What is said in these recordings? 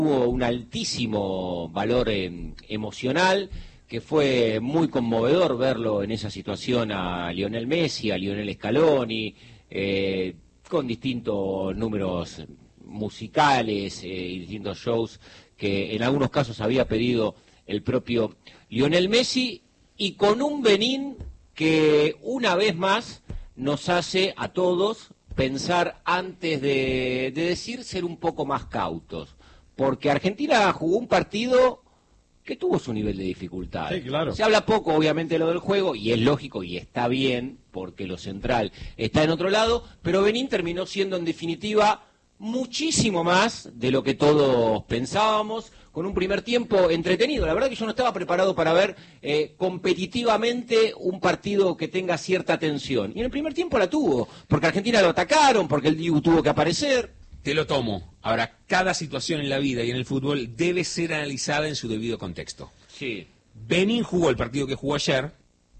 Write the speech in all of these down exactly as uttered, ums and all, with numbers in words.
tuvo un altísimo valor eh, emocional, que fue muy conmovedor verlo en esa situación a Lionel Messi, a Lionel Scaloni, eh, con distintos números musicales eh, y distintos shows que en algunos casos había pedido el propio Lionel Messi, y con un Benín que una vez más nos hace a todos pensar antes de, de decir, ser un poco más cautos, porque Argentina jugó un partido que tuvo su nivel de dificultad. Sí, claro. Se habla poco, obviamente, de lo del juego, y es lógico y está bien, porque lo central está en otro lado, pero Benín terminó siendo, en definitiva, muchísimo más de lo que todos pensábamos, con un primer tiempo entretenido. La verdad que yo no estaba preparado para ver eh, competitivamente un partido que tenga cierta tensión. Y en el primer tiempo la tuvo, porque Argentina lo atacaron, porque el Dibu tuvo que aparecer. Te lo tomo. Ahora, cada situación en la vida y en el fútbol debe ser analizada en su debido contexto. Sí. Benín jugó el partido que jugó ayer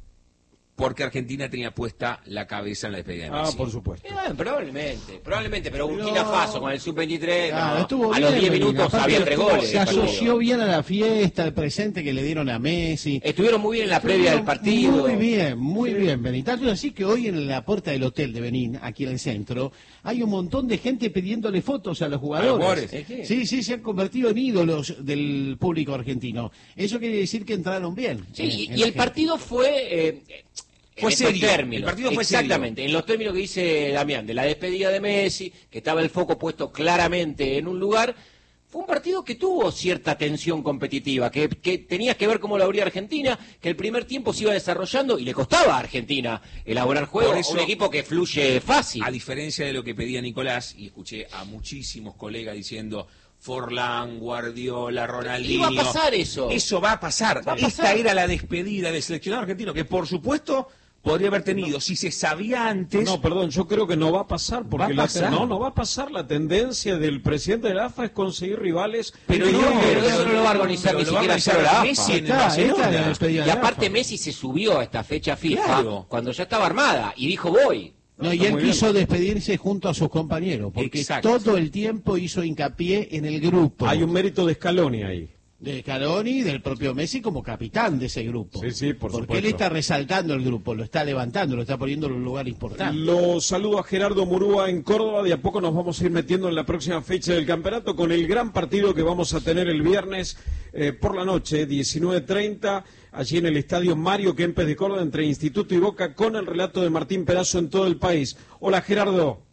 porque Argentina tenía puesta la cabeza en la despedida de Messi. Ah, por supuesto. Eh, probablemente, probablemente, pero Burkina Faso con el sub veintitrés, Claro, no, estuvo a bien, los diez Benín. minutos Aparte, había tres estuvo- goles. Se del partido. asoció bien a la fiesta, al presente que le dieron a Messi. Estuvieron muy bien en la previa del partido. Muy bien, muy bien, Benín. Tanto es así que hoy en la puerta del hotel de Benín, aquí en el centro, hay un montón de gente pidiéndole fotos a los jugadores. jugadores. ¿Es que? Sí, sí, se han convertido en ídolos del público argentino. Eso quiere decir que entraron bien. Sí, en- y, en y la el gente. partido fue... eh, Fue en estos serio, términos. el partido fue serio. Exactamente, en los términos que dice Damián, de la despedida de Messi, que estaba el foco puesto claramente en un lugar, fue un partido que tuvo cierta tensión competitiva, que, que tenías que ver cómo lo abría Argentina, que el primer tiempo se iba desarrollando y le costaba a Argentina elaborar juego, Por eso, a un equipo que fluye fácil. A diferencia de lo que pedía Nicolás, y escuché a muchísimos colegas diciendo Forlán, Guardiola, Ronaldinho. Iba a pasar eso. Eso va a pasar. Va a Esta pasar. era la despedida del seleccionado argentino, que por supuesto podría haber tenido, si se sabía antes. No, perdón, yo creo que no va a pasar, porque ¿Va a la pasar? ten- no, no va a pasar. La tendencia del presidente de la A F A es conseguir rivales. Pero no, yo- Pero eso no lo va a organizar Pero ni lo va a siquiera organizar solo la AFA. Messi en el Está, Barcelona. esta es la despedida Y de la aparte AFA. Messi se subió a esta fecha FIFA Claro. cuando ya estaba armada y dijo voy. No, y Está él muy bien. quiso despedirse junto a sus compañeros, porque Exacto. todo el tiempo hizo hincapié en el grupo. Hay un mérito de Scaloni ahí. De Scaloni y del propio Messi como capitán de ese grupo. Sí, sí, por Porque supuesto. él está resaltando el grupo, lo está levantando, lo está poniendo en un lugar importante. Lo saludo a Gerardo Murúa en Córdoba. De a poco nos vamos a ir metiendo en la próxima fecha del campeonato con el gran partido que vamos a tener el viernes eh, por la noche, diecinueve treinta, allí en el estadio Mario Kempes de Córdoba, entre Instituto y Boca, con el relato de Martín Perazo en todo el país. Hola, Gerardo.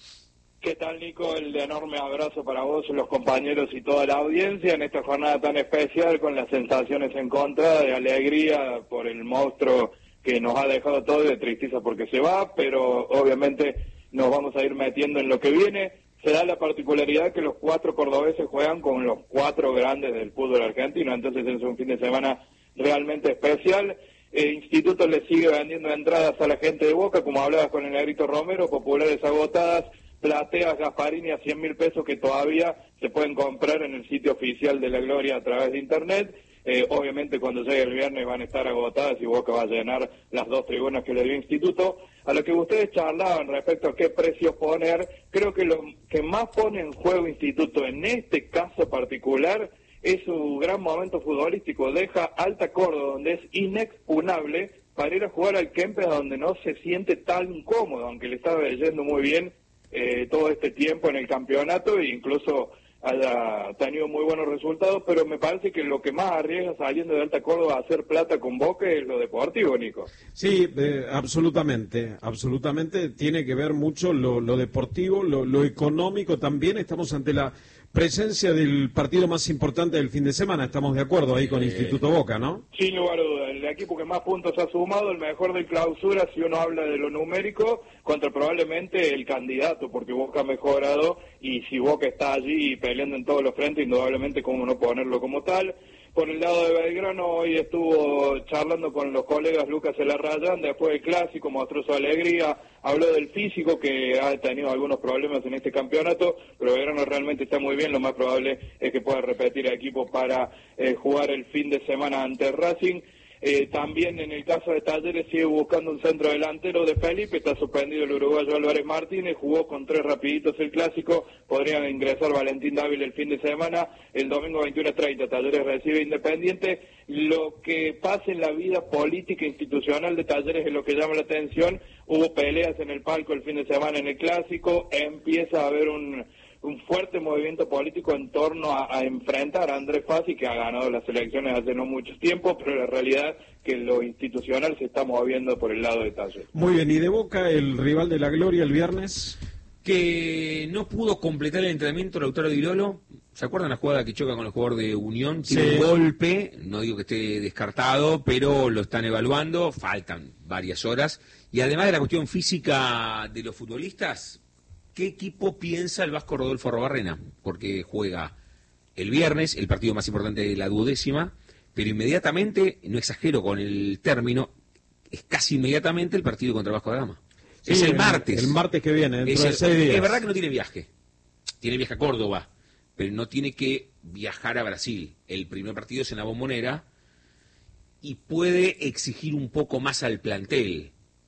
¿Qué tal, Nico? El enorme abrazo para vos, los compañeros y toda la audiencia en esta jornada tan especial, con las sensaciones encontradas de alegría por el monstruo que nos ha dejado todo y de tristeza porque se va, pero obviamente nos vamos a ir metiendo en lo que viene. Se da la particularidad que los cuatro cordobeses juegan con los cuatro grandes del fútbol argentino, entonces es un fin de semana realmente especial. El Instituto le sigue vendiendo entradas a la gente de Boca, como hablabas con el Negrito Romero, populares agotadas, plateas Gasparini a cien mil pesos que todavía se pueden comprar en el sitio oficial de la Gloria a través de internet. Eh, obviamente cuando llegue el viernes van a estar agotadas y Boca va a llenar las dos tribunas que le dio Instituto. A lo que ustedes charlaban respecto a qué precio poner, creo que lo que más pone en juego Instituto en este caso particular es su gran momento futbolístico. Deja Alta Córdoba, donde es inexpugnable, para ir a jugar al Kempes, donde no se siente tan incómodo, aunque le estaba yendo muy bien eh, todo este tiempo en el campeonato e incluso haya tenido muy buenos resultados, pero me parece que lo que más arriesga saliendo de Alta Córdoba a hacer plata con Boca es lo deportivo, Nico. Sí, eh, absolutamente, absolutamente. Tiene que ver mucho lo, lo deportivo, lo, lo económico también. Estamos ante la presencia del partido más importante del fin de semana. Estamos de acuerdo ahí con Eh, Instituto Boca, ¿no? Sin lugar a dudas, el equipo que más puntos ha sumado, el mejor de clausura, si uno habla de lo numérico, contra probablemente el candidato, porque Boca ha mejorado, y si Boca está allí peleando en todos los frentes, indudablemente cómo no ponerlo como tal. Por el lado de Belgrano, hoy estuvo charlando con los colegas Lucas Elarrayán, después del clásico, mostró su alegría, habló del físico, que ha tenido algunos problemas en este campeonato, pero Belgrano realmente está muy bien, lo más probable es que pueda repetir el equipo para eh, jugar el fin de semana ante Racing. Eh, también en el caso de Talleres sigue buscando un centro delantero de Felipe, está suspendido el uruguayo Álvarez Martínez, jugó con tres rapiditos el clásico, podrían ingresar Valentín Dávila el fin de semana, el domingo veintiuno treinta Talleres recibe Independiente. Lo que pasa en la vida política institucional de Talleres es lo que llama la atención. Hubo peleas en el palco el fin de semana en el clásico, empieza a haber un, un fuerte movimiento político en torno a, a enfrentar a Andrés Fassi, que ha ganado las elecciones hace no mucho tiempo, pero la realidad es que lo institucional se está moviendo por el lado de Talleres. Muy bien, y de Boca, el rival de la Gloria el viernes. Que no pudo completar el entrenamiento Lautaro Di Lolo. ¿Se acuerdan la jugada que choca con el jugador de Unión? Tiene Sí. un golpe, no digo que esté descartado, pero lo están evaluando, faltan varias horas. Y además de la cuestión física de los futbolistas, ¿qué equipo piensa el Vasco Rodolfo Arruabarrena? Porque juega el viernes, el partido más importante de la duodécima, pero inmediatamente, no exagero con el término, es casi inmediatamente el partido contra Vasco da Gama. Sí, es el martes. El martes que viene, dentro Es, de el- seis días. es verdad que no tiene viaje. Tiene viaje a Córdoba, pero no tiene que viajar a Brasil. El primer partido es en la Bombonera y puede exigir un poco más al plantel.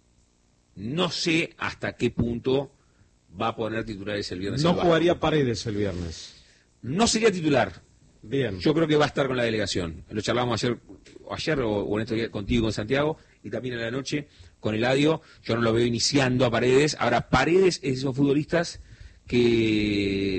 No sé hasta qué punto va a poner titulares el viernes. No el Vasco. jugaría Paredes el viernes. No sería titular. Bien. Yo creo que va a estar con la delegación. Lo charlamos ayer, ayer o, o en estos días contigo, con Santiago, y también en la noche con Eladio. Yo no lo veo iniciando a Paredes. Ahora, Paredes es esos futbolistas que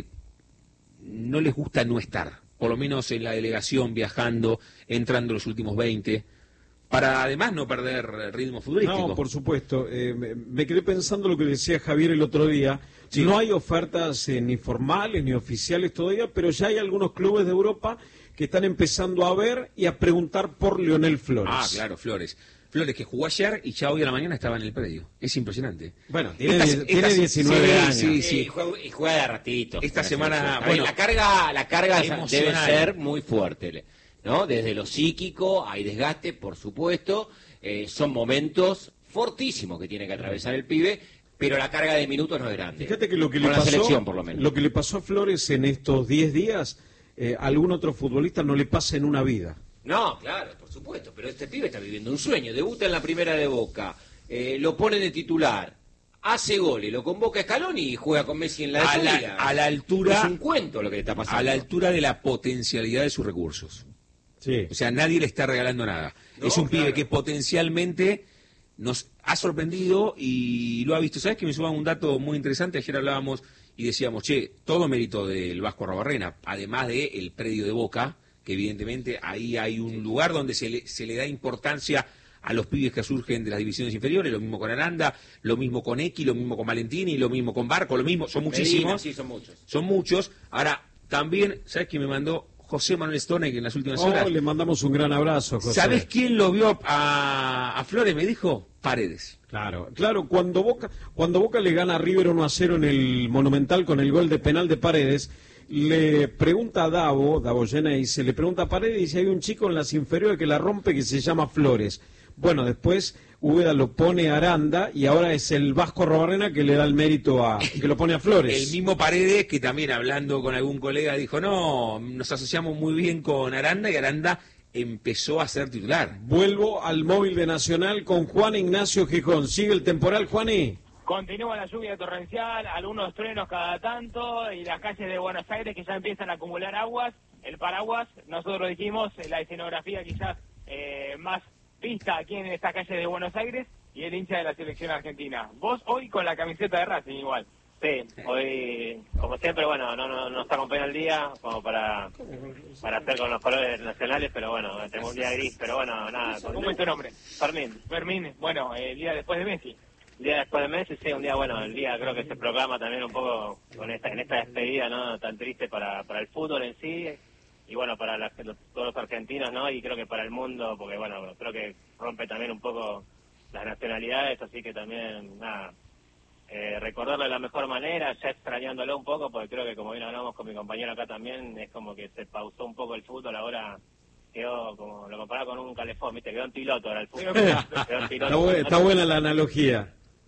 no les gusta no estar, por lo menos en la delegación, viajando, entrando los últimos veinte, para además no perder ritmo futbolístico. No, por supuesto. Eh, me, me quedé pensando lo que decía Javier el otro día. Sí. No hay ofertas eh, ni formales ni oficiales todavía, pero ya hay algunos clubes de Europa que están empezando a ver y a preguntar por Lionel Flores. Ah, claro, Flores. Flores que jugó ayer y ya hoy a la mañana estaba en el predio. Es impresionante. Bueno, tiene, Estas- die- tiene estas- diecinueve sí, años. sí, sí. Y juega, y juega de ratito. Esta Con la semana, selección. A bueno, ver, la carga, la carga emocional. debe ser muy fuerte, ¿no? Desde lo psíquico hay desgaste, por supuesto. Eh, son momentos fortísimos que tiene que atravesar el pibe, pero la carga de minutos no es grande. Fíjate que lo que le Con la pasó, selección, por lo menos. lo que le pasó a Flores en estos diez días, eh, a algún otro futbolista no le pasa en una vida. No, claro, por supuesto, pero este pibe está viviendo un sueño. Debuta en la primera de Boca, eh, lo pone de titular, hace goles, lo convoca a Scaloni y juega con Messi en la de A su la- liga. a la altura- Es un cuento lo que le está pasando. A la altura de la potencialidad de sus recursos. Sí. O sea, nadie le está regalando nada. No, es un pibe claro. que potencialmente nos ha sorprendido y lo ha visto. ¿Sabes que me suban un dato muy interesante? Ayer hablábamos y decíamos, che, todo mérito del Vasco Arruabarrena, además del predio de Boca, que evidentemente ahí hay un lugar donde se le, se le da importancia a los pibes que surgen de las divisiones inferiores, lo mismo con Aranda, lo mismo con X, lo mismo con Valentini, lo mismo con Barco, lo mismo, son Medina, muchísimos. sí, son muchos. Son muchos. Ahora, también, ¿sabes quién me mandó? José Manuel Stone, que en las últimas Oh, horas. le mandamos un gran abrazo, José. ¿Sabes quién lo vio a, a Flores? Me dijo Paredes. Claro, claro, cuando Boca, cuando Boca le gana a River uno a cero en el Monumental con el gol de penal de Paredes, le pregunta a Davo, Davo Geneise, le pregunta a Paredes y si hay un chico en las inferiores que la rompe que se llama Flores. Bueno, después Úbeda lo pone a Aranda y ahora es el Vasco Arruabarrena que le da el mérito a, que lo pone a Flores. El mismo Paredes que también hablando con algún colega dijo, no, nos asociamos muy bien con Aranda y Aranda empezó a ser titular. Vuelvo al móvil de Nacional con Juan Ignacio Gijón. ¿Sigue el temporal, Juaní? Continúa la lluvia torrencial, algunos truenos cada tanto y las calles de Buenos Aires que ya empiezan a acumular aguas. El paraguas, nosotros dijimos, la escenografía quizás eh, más vista aquí en esta calle de Buenos Aires y el hincha de la selección argentina. Vos hoy con la camiseta de Racing igual. Sí, hoy, como siempre, bueno, no, no, no está acompañado el día como para, para hacer con los colores nacionales, pero bueno, tengo un día gris, pero bueno, nada. ¿Cómo es tu nombre? Fermín. Fermín, bueno, el día después de Messi. El día después de Messi, sí, un día, bueno, el día creo que se proclama también un poco con esta, en esta despedida, ¿no? Tan triste para, para el fútbol en sí, y bueno, para la- los- todos los argentinos, ¿no? Y creo que para el mundo, porque bueno, creo que rompe también un poco las nacionalidades, así que también, nada, eh, recordarlo de la mejor manera, ya extrañándolo un poco, porque creo que como bien hablamos con mi compañero acá también, es como que se pausó un poco el fútbol, ahora quedó como, lo comparaba con un calefón, ¿viste? Quedó en piloto ahora el fútbol. Quedó en piloto. Está, bu- está buena la analogía.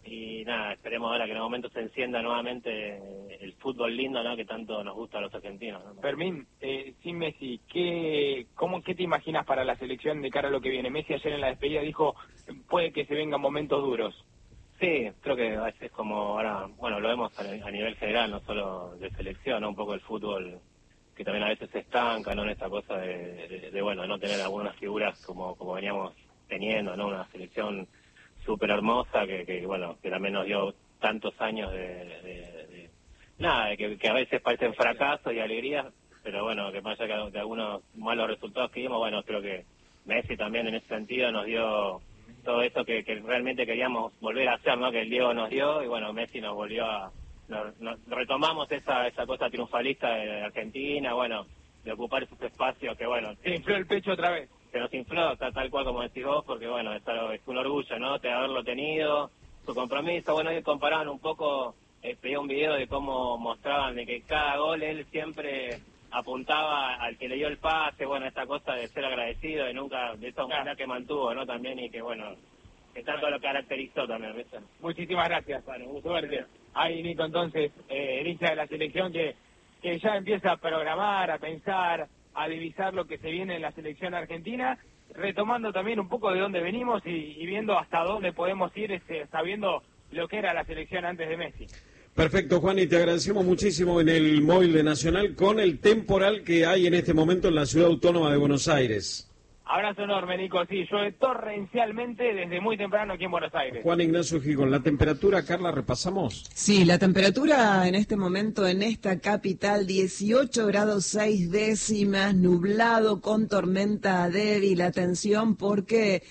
y nada, esperemos ahora que en el momento se encienda nuevamente el fútbol lindo, ¿no? Que tanto nos gusta a los argentinos, ¿no? Fermín, eh, sin Messi, ¿qué, cómo, ¿qué te imaginas para la selección de cara a lo que viene? Messi ayer en la despedida dijo, puede que se vengan momentos duros. Sí, creo que a veces como ahora, bueno, lo vemos a, a nivel general, no solo de selección, ¿no? Un poco el fútbol que también a veces se estanca, ¿no? En esta cosa de, de, de bueno, no tener algunas figuras como, como veníamos teniendo, ¿no? Una selección súper hermosa que, que, bueno, que también nos dio tantos años de, de, de nada, que, que a veces parecen fracasos y alegrías, pero bueno, que más allá de algunos malos resultados que vimos, bueno, creo que Messi también en ese sentido nos dio todo eso que, que realmente queríamos volver a hacer, ¿no? Que el Diego nos dio, y bueno, Messi nos volvió a... Nos, nos retomamos esa esa cosa triunfalista de Argentina, bueno, de ocupar esos espacios que, bueno... Se infló el pecho otra vez. Se nos infló, tal, tal cual como decís vos, porque, bueno, es, algo, es un orgullo, ¿no? De haberlo tenido, su compromiso. Bueno, ellos comparaban un poco, eh, pedía un video de cómo mostraban de que cada gol él siempre apuntaba al que le dio el pase, bueno, esta cosa de ser agradecido, de nunca, de esa humildad que mantuvo, ¿no? También, y que, bueno, que tanto lo caracterizó también, ¿viste? Muchísimas gracias, bueno, un suerte. Ahí, Nico, entonces, eh, el hincha de la selección que, que ya empieza a programar, a pensar, a divisar lo que se viene en la selección argentina, retomando también un poco de dónde venimos y, y viendo hasta dónde podemos ir, este, sabiendo lo que era la selección antes de Messi. Perfecto, Juan, y te agradecemos muchísimo en el móvil de Nacional con el temporal que hay en este momento en la ciudad autónoma de Buenos Aires. Abrazo enorme, Nico. Sí, llueve torrencialmente desde muy temprano aquí en Buenos Aires. Juan Ignacio Gijón, la temperatura, Carla, ¿repasamos? Sí, la temperatura en este momento en esta capital, dieciocho grados seis décimas, nublado con tormenta débil. Atención porque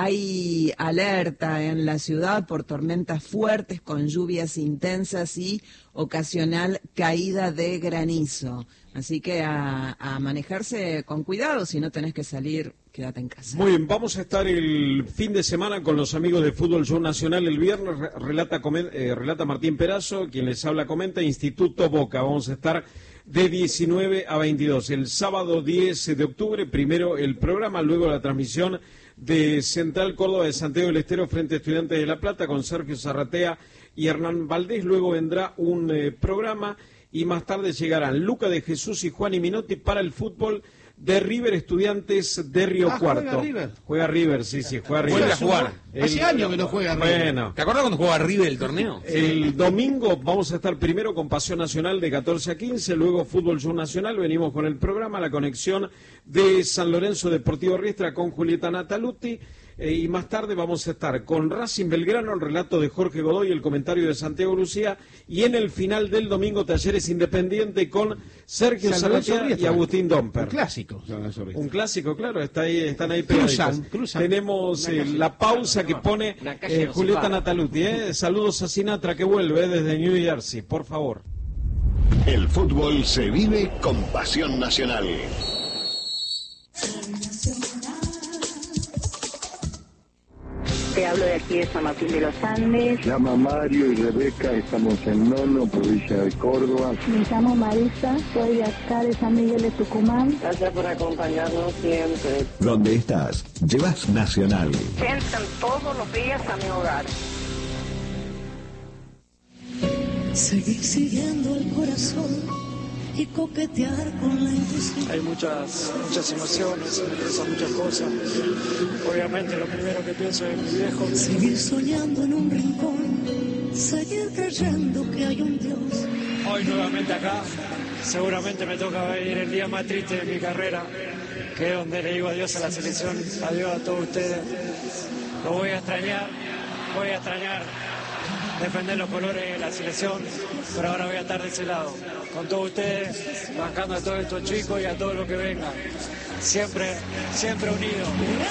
hay alerta en la ciudad por tormentas fuertes con lluvias intensas y ocasional caída de granizo. Así que a, a manejarse con cuidado, si no tenés que salir, quédate en casa. Muy bien, vamos a estar el fin de semana con los amigos de Fútbol Show Nacional. El viernes relata, eh, relata Martín Perazo, quien les habla comenta, Instituto Boca. Vamos a estar de diecinueve a veintidós. El sábado diez de octubre, primero el programa, luego la transmisión de Central Córdoba de Santiago del Estero frente a Estudiantes de La Plata con Sergio Zarratea y Hernán Valdés. Luego vendrá un eh, programa y más tarde llegarán Luca de Jesús y Juan y Minotti para el fútbol de River Estudiantes de Río ah, Cuarto. Juega River. Juega River, sí, sí, juega River. Vuelve a jugar. Hace años que no juega River. Bueno. ¿Te acordás cuando jugaba River el torneo? El domingo vamos a estar primero con Pasión Nacional de catorce a quince, luego Fútbol Show Nacional, venimos con el programa, la conexión de San Lorenzo Deportivo Riestra con Julieta Nataluti. Eh, y más tarde vamos a estar con Racing Belgrano, el relato de Jorge Godoy, el comentario de Santiago Lucía, y en el final del domingo Talleres Independiente con Sergio Zarratea y Agustín Domper. Un clásico. Un clásico, claro, está ahí, están ahí pegaditos. Cruzan, cruzan. Tenemos eh, la pausa que pone eh, Julieta Nataluti. Eh. Saludos a Sinatra que vuelve desde New Jersey, por favor. El fútbol se vive con pasión nacional. Te hablo de aquí de San Martín de los Andes. Llama Mario y Rebeca, estamos en Nono, provincia de Córdoba. Me llamo Marisa, soy de acá de San Miguel de Tucumán. Gracias por acompañarnos siempre. ¿Dónde estás? Llevas Nacional. Entran todos los días a mi hogar. Seguir siguiendo el corazón y coquetear con la intuición. Hay muchas muchas emociones, me pasan muchas cosas. Obviamente lo primero que pienso es mi viejo. Seguir soñando en un rincón, seguir creyendo que hay un Dios. Hoy nuevamente acá, seguramente me toca vivir el día más triste de mi carrera, que es donde le digo adiós a la selección, adiós a todos ustedes. Lo voy a extrañar, voy a extrañar defender los colores de la selección, pero ahora voy a estar de ese lado, con todos ustedes, bancando a todos estos chicos y a todos los que vengan, siempre, siempre unidos.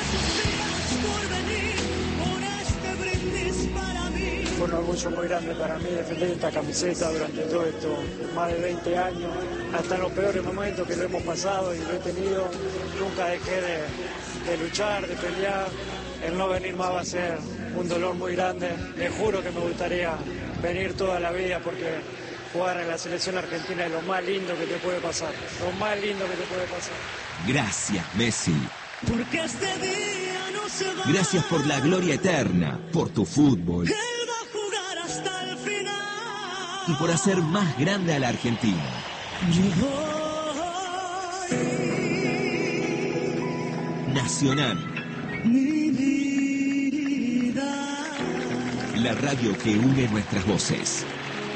Fue un orgullo muy grande para mí defender esta camiseta durante todo esto, más de veinte años, hasta en los peores momentos que lo hemos pasado y lo he tenido, nunca dejé de, de luchar, de pelear. El no venir más va a ser un dolor muy grande. Les juro que me gustaría venir toda la vida porque jugar en la selección argentina es lo más lindo que te puede pasar. Lo más lindo que te puede pasar. Gracias, Messi. Porque este día no se va. Gracias por la gloria eterna, por tu fútbol. Él va a jugar y por hacer más grande a la Argentina. Nacional. Mi vida. La radio que une nuestras voces.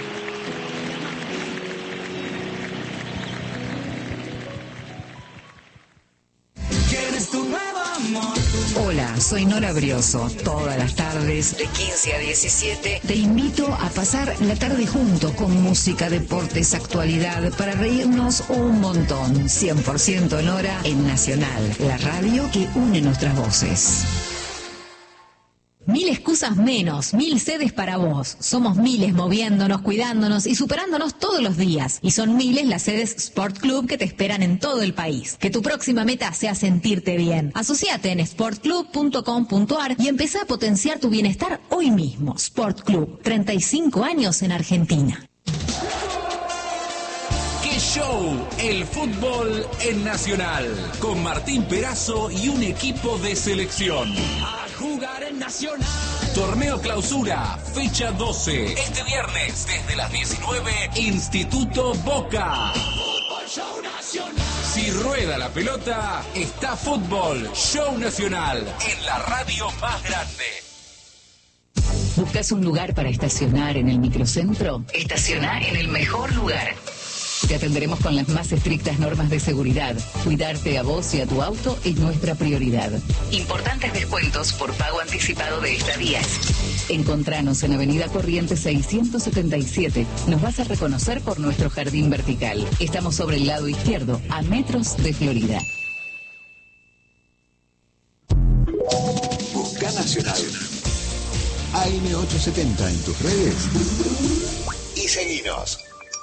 Hola, soy Nora Brioso. Todas las tardes, de quince a diecisiete, te invito a pasar la tarde juntos con música, deportes, actualidad, para reírnos un montón. cien por ciento Nora en Nacional, la radio que une nuestras voces. Mil excusas menos, mil sedes para vos. Somos miles moviéndonos, cuidándonos y superándonos todos los días. Y son miles las sedes Sport Club que te esperan en todo el país. Que tu próxima meta sea sentirte bien. Asociate en sport club punto com punto a r y empezá a potenciar tu bienestar hoy mismo. Sport Club, treinta y cinco años en Argentina. ¡Qué show! El fútbol en Nacional. Con Martín Perazo y un equipo de selección. Jugar en Nacional. Torneo Clausura, fecha doce. Este viernes, desde las diecinueve, Instituto Boca. Fútbol Show Nacional. Si rueda la pelota, está Fútbol Show Nacional en la radio más grande. ¿Buscas un lugar para estacionar en el microcentro? Estaciona en el mejor lugar. Te atenderemos con las más estrictas normas de seguridad. Cuidarte a vos y a tu auto es nuestra prioridad. Importantes descuentos por pago anticipado de estadías. Encontranos en Avenida Corrientes seiscientos setenta y siete. Nos vas a reconocer por nuestro jardín vertical. Estamos sobre el lado izquierdo, a metros de Florida. Busca Nacional. A M ochocientos setenta en tus redes. Y seguinos.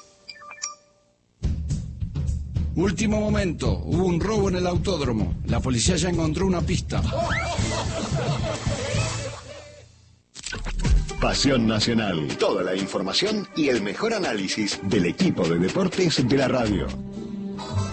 Último momento, hubo un robo en el autódromo. La policía ya encontró una pista. Pasión Nacional. Toda la información y el mejor análisis del equipo de deportes de la radio.